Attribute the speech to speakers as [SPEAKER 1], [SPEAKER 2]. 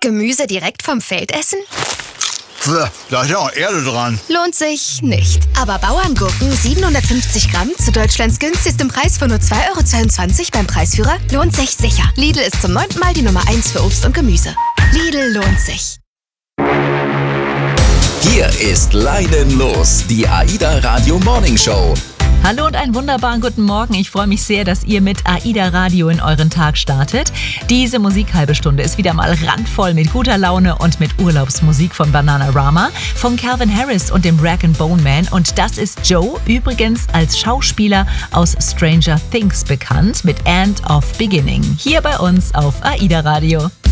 [SPEAKER 1] Gemüse direkt vom Feld essen?
[SPEAKER 2] Da ist ja auch Erde dran.
[SPEAKER 1] Lohnt sich nicht. Aber Bauerngurken 750 Gramm zu Deutschlands günstigstem Preis von nur 2,22 € beim Preisführer lohnt sich sicher. Lidl ist zum 9. Mal die Nummer 1 für Obst und Gemüse. Lidl lohnt sich.
[SPEAKER 3] Hier ist Leinen los, die AIDA Radio Morning Show.
[SPEAKER 4] Hallo und einen wunderbaren guten Morgen. Ich freue mich sehr, dass ihr mit AIDA Radio in euren Tag startet. Diese Musikhalbe Stunde ist wieder mal randvoll mit guter Laune und mit Urlaubsmusik von Bananarama, von Calvin Harris und dem Rag & Bone Man. Und das ist Joe, übrigens als Schauspieler aus Stranger Things bekannt, mit End of Beginning. Hier bei uns auf AIDA Radio.